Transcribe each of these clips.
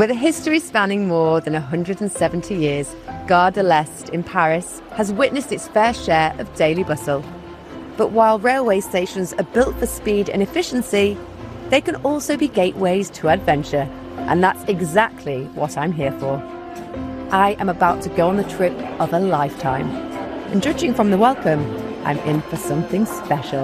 With a history spanning more than 170 years, Gare de l'Est in Paris has witnessed its fair share of daily bustle. But while railway stations are built for speed and efficiency, they can also be gateways to adventure. And that's exactly what I'm here for. I am about to go on the trip of a lifetime. And judging from the welcome, I'm in for something special.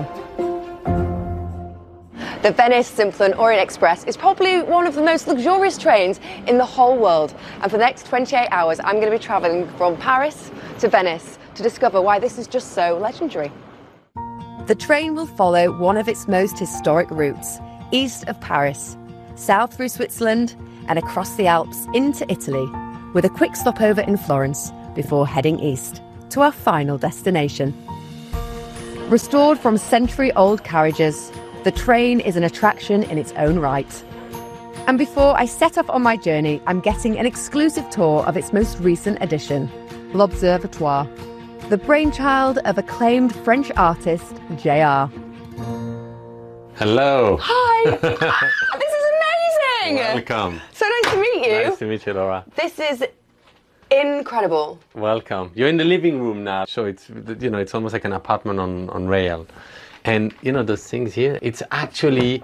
The Venice Simplon Orient Express is probably one of the most luxurious trains in the whole world. And for the next 28 hours, I'm going to be travelling from Paris to Venice to discover why this is just so legendary. The train will follow one of its most historic routes, east of Paris, south through Switzerland and across the Alps into Italy, with a quick stopover in Florence before heading east to our final destination. Restored from century-old carriages, the train is an attraction in its own right. And before I set off on my journey, I'm getting an exclusive tour of its most recent addition, L'Observatoire, the brainchild of acclaimed French artist JR. Hello. Hi. This is amazing. Welcome. So nice to meet you. Nice to meet you, Laura. This is incredible. Welcome. You're in the living room now, so it's almost like an apartment on rail. And those things here, it's actually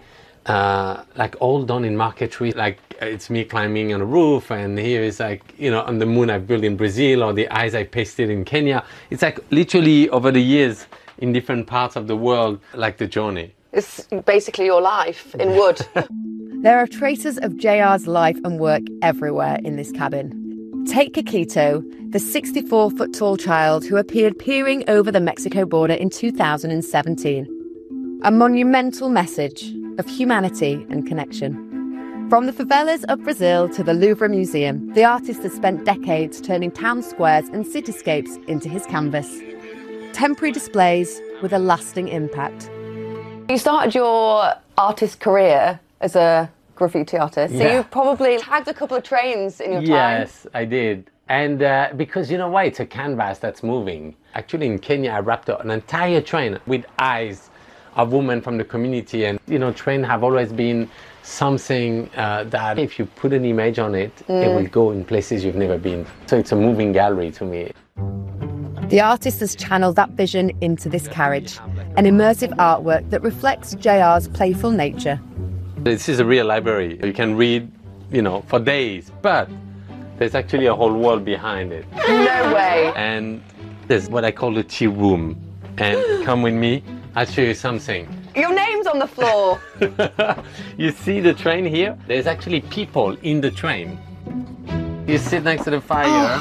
like all done in marquetry. Like it's me climbing on a roof, and here is like on the moon I've built in Brazil, or the eyes I pasted in Kenya. It's like literally over the years in different parts of the world, like the journey. It's basically your life in wood. There are traces of JR's life and work everywhere in this cabin. Take Kikito, the 64-foot-tall child who appeared peering over the Mexico border in 2017. A monumental message of humanity and connection. From the favelas of Brazil to the Louvre Museum, the artist has spent decades turning town squares and cityscapes into his canvas. Temporary displays with a lasting impact. You started your artist career as a graffiti artist, so you probably tagged a couple of trains in your time. Yes, I did. And because you know why? It's a canvas that's moving. Actually, in Kenya, I wrapped up an entire train with eyes of women from the community. And, trains have always been something that if you put an image on it, it will go in places you've never been. So it's a moving gallery to me. The artist has channeled that vision into this carriage, an immersive artwork that reflects JR's playful nature. This is a real library. You can read, for days, but there's actually a whole world behind it. No way. And there's what I call the tea room. And come with me, I'll show you something. Your name's on the floor. You see the train here? There's actually people in the train. You sit next to the fire,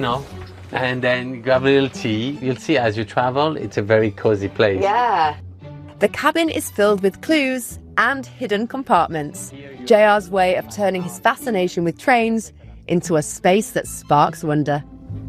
and then you grab a little tea. You'll see as you travel, it's a very cozy place. Yeah. The cabin is filled with clues and hidden compartments. JR's way of turning his fascination with trains into a space that sparks wonder.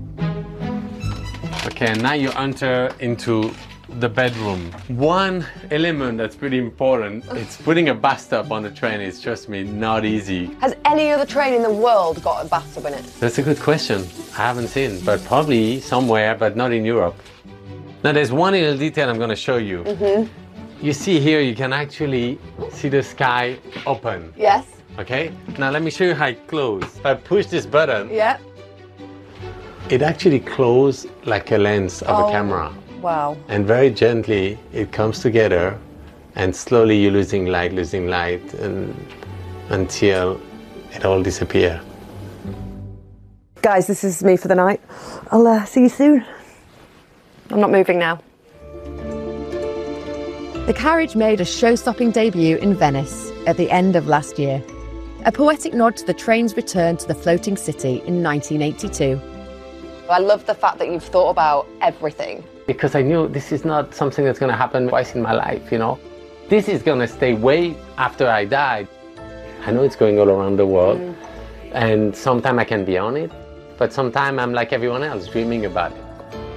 Okay, now you enter into the bedroom. One element that's pretty important, it's putting a bathtub on the train. It's, trust me, not easy. Has any other train in the world got a bathtub in it? That's a good question. I haven't seen, but probably somewhere, but not in Europe. Now there's one little detail I'm going to show you. You see here, you can actually see the sky open. Yes. Okay, now let me show you how it closes. If I push this button, it actually closes like a lens of a camera. Wow. And very gently it comes together, and slowly you're losing light, and until it all disappears. Guys, this is me for the night. I'll see you soon. I'm not moving now. The carriage made a show-stopping debut in Venice at the end of last year. A poetic nod to the train's return to the floating city in 1982. I love the fact that you've thought about everything. Because I knew this is not something that's going to happen twice in my life, This is going to stay way after I die. I know it's going all around the world, and sometimes I can be on it, but sometimes I'm like everyone else, dreaming about it.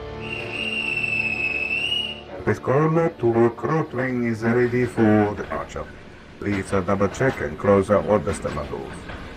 Please call to work train is ready for departure. Please double check and close all the stella doors.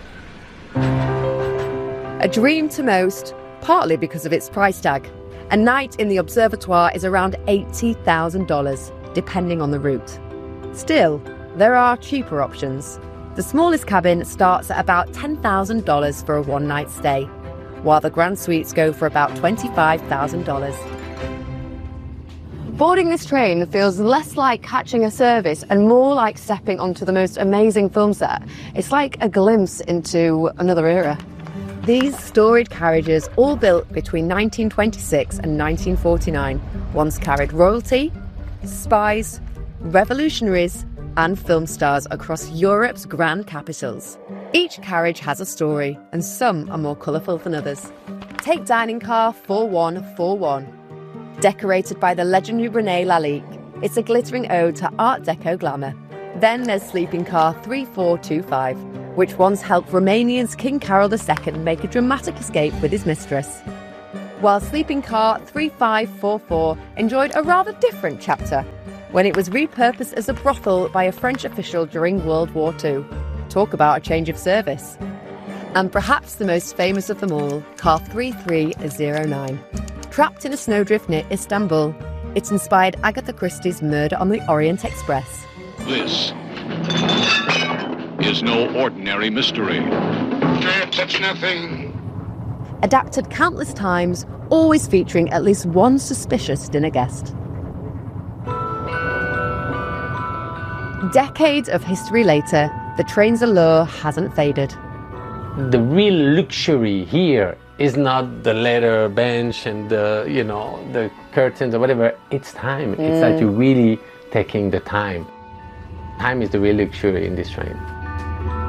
A dream to most, partly because of its price tag. A night in the Observatoire is around $80,000, depending on the route. Still, there are cheaper options. The smallest cabin starts at about $10,000 for a one-night stay, while the grand suites go for about $25,000. Boarding this train feels less like catching a service and more like stepping onto the most amazing film set. It's like a glimpse into another era. These storied carriages, all built between 1926 and 1949, once carried royalty, spies, revolutionaries, and film stars across Europe's grand capitals. Each carriage has a story, and some are more colourful than others. Take dining car 4141. Decorated by the legendary René Lalique, it's a glittering ode to Art Deco glamour. Then there's sleeping car 3425, which once helped Romania's King Carol II make a dramatic escape with his mistress. While sleeping car 3544 enjoyed a rather different chapter, when it was repurposed as a brothel by a French official during World War II. Talk about a change of service. And perhaps the most famous of them all, car 3309. Trapped in a snowdrift near Istanbul, it's inspired Agatha Christie's Murder on the Orient Express. This is no ordinary mystery. Can't touch nothing. Adapted countless times, always featuring at least one suspicious dinner guest. Decades of history later, the train's allure hasn't faded. The real luxury here is not the leather bench and the curtains or whatever. It's time. It's that you're really taking the time. Time is the real luxury in this train.